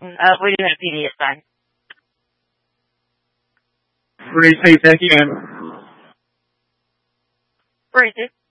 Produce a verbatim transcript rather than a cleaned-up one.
Uh, we do have P D assigned. Great. Hey, thank you, Amber. Where is it?